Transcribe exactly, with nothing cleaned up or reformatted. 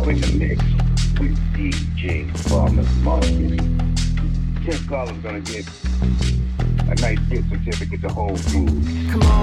now in the mix with D J Farmer Market. Tim Collins gonna get a nice gift certificate to Whole Foods. Come on.